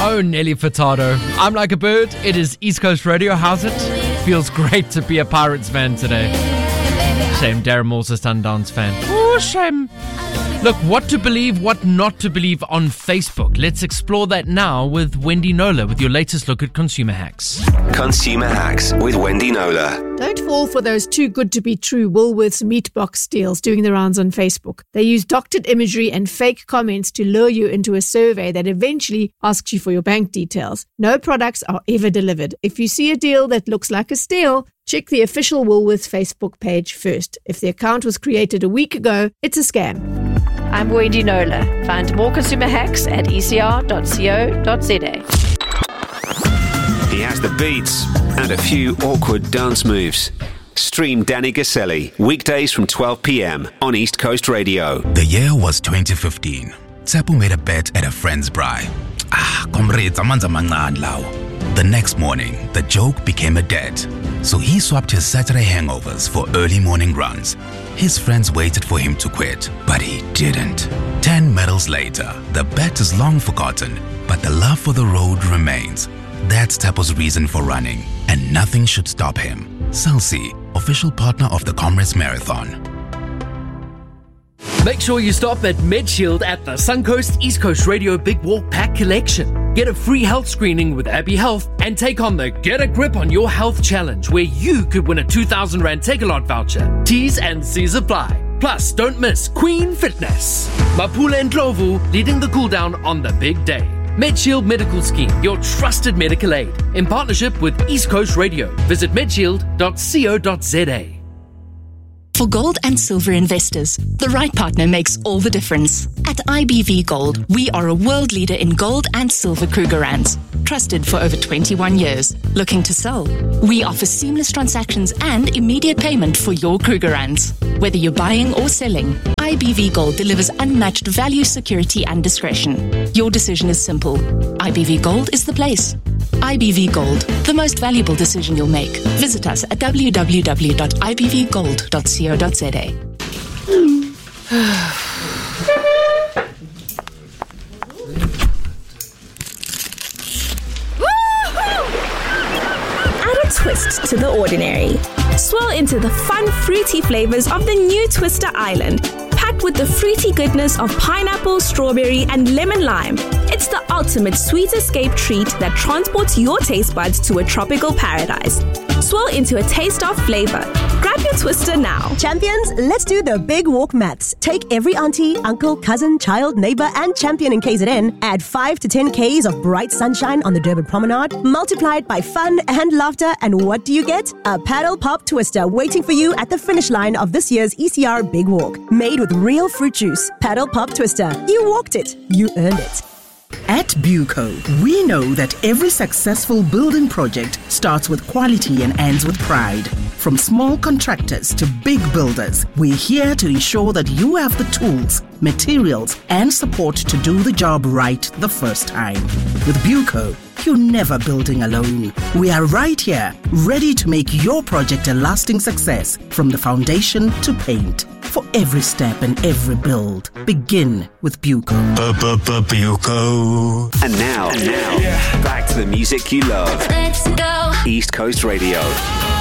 Oh, Nelly Furtado. I'm like a bird. It is East Coast Radio. How's it? Feels great to be a Pirates fan today. Shame Darren Moore's a Sundance fan. Oh, shame. Look, what to believe, what not to believe on Facebook. Let's explore that now with Wendy Knowler with your latest look at consumer hacks. Consumer Hacks with Wendy Knowler. Don't fall for those too good to be true Woolworths meat box deals doing the rounds on Facebook. They use doctored imagery and fake comments to lure you into a survey that eventually asks you for your bank details. No products are ever delivered. If you see a deal that looks like a steal, check the official Woolworths Facebook page first. If the account was created a week ago, it's a scam. I'm Wendy Knowler. Find more consumer hacks at ecr.co.za. He has the beats and a few awkward dance moves. Stream Danny Gaselli weekdays from 12 p.m. on East Coast Radio. The year was 2015. Tsepo made a bet at a friend's braai. Comrades, amanza mancane lawo. The next morning, the joke became a debt. So he swapped his Saturday hangovers for early morning runs. His friends waited for him to quit, but he didn't. 10 medals later, the bet is long forgotten, but the love for the road remains. That's Tsepo's reason for running, and nothing should stop him. Celsi, official partner of the Comrades Marathon. Make sure you stop at MedShield at the Suncoast East Coast Radio Big Walk Pack Collection. Get a free health screening with Abbey Health and take on the Get a Grip on Your Health Challenge, where you could win a 2,000 Rand Take-A-Lot voucher. T's and C's apply. Plus, don't miss Queen Fitness. Mapula and Ndlovu leading the cool down on the big day. MedShield Medical Scheme, your trusted medical aid, in partnership with East Coast Radio. Visit medshield.co.za. For gold and silver investors, the right partner makes all the difference. At IBV Gold, we are a world leader in gold and silver Krugerrands, trusted for over 21 years. Looking to sell? We offer seamless transactions and immediate payment for your Krugerrands. Whether you're buying or selling, IBV Gold delivers unmatched value, security, and discretion. Your decision is simple. IBV Gold is the place. IBV Gold, the most valuable decision you'll make. Visit us at www.ibvgold.co.za. Add a twist to the ordinary. Swirl into the fun, fruity flavors of the new Twister Island, packed with the fruity goodness of pineapple, strawberry, and lemon lime. It's the ultimate sweet escape treat that transports your taste buds to a tropical paradise. Swirl into a taste of flavor. Grab your Twister now. Champions, let's do the big walk maths. Take every auntie, uncle, cousin, child, neighbor, and champion in KZN. Add 5 to 10 Ks of bright sunshine on the Durban Promenade. Multiply it by fun and laughter, and what do you get? A paddle pop twister waiting for you at the finish line of this year's ECR Big Walk. Made with real fruit juice. Paddle pop twister. You walked it. You earned it. At Buco, we know that every successful building project starts with quality and ends with pride. From small contractors to big builders, we're here to ensure that you have the tools, materials, and support to do the job right the first time. With Buco, you're never building alone. We are right here, ready to make your project a lasting success, from the foundation to paint. For every step and every build, begin with Buco. Buco. And now, back to the music you love. Let's go. East Coast Radio.